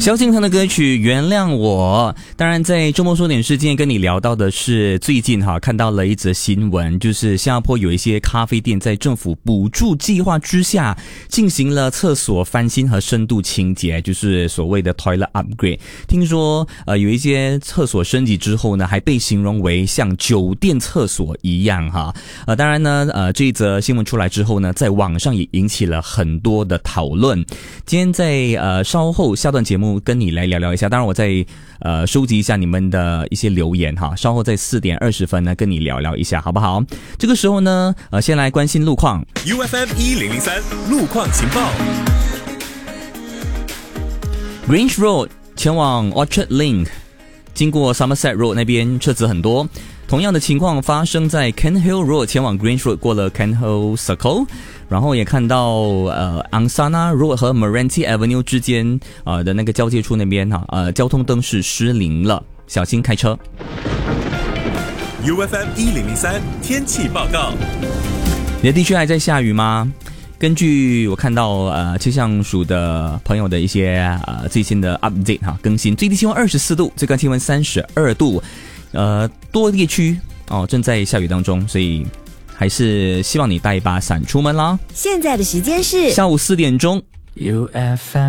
萧敬腾的歌曲《原谅我》。当然在周末说点事今天跟你聊到的是最近看到了一则新闻，就是新加坡有一些咖啡店在政府补助计划之下进行了厕所翻新和深度清洁，就是所谓的 toilet upgrade。 听说有一些厕所升级之后呢，还被形容为像酒店厕所一样当然呢这一则新闻出来之后呢，在网上也引起了很多的讨论。今天在稍后下段节目跟你来聊聊一下，当然我再收集一下你们的一些留言稍后在4点20分呢跟你聊聊一下好不好？这个时候呢先来关心路况。 UFM 1003路况情报。 Grange Road 前往 Orchard Link， 经过 Somerset Road 那边车子很多。同样的情况发生在 Kent Hill Road 前往 Grange Road 过了 Kent Hill Circle， 然后也看到Angsana Road 和 Meranti Avenue 之间的那个交界处那边交通灯是失灵了，小心开车。 UFM 1003天气报告。 你的地区还在下雨吗？根据我看到气象署的朋友的一些最新的 update 更新，最低气温24度，最高气温32度，多地区正在下雨当中，所以还是希望你带一把伞出门啦。 现在的时间是下午4点钟。 UFM